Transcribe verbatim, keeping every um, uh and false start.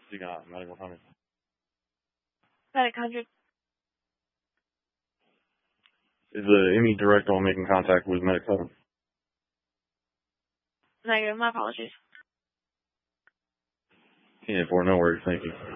You got Medic one hundred. Medic one hundred. Is the M E direct on making contact with Medic seven? Negative. My apologies. ten four, no worries. Thank you.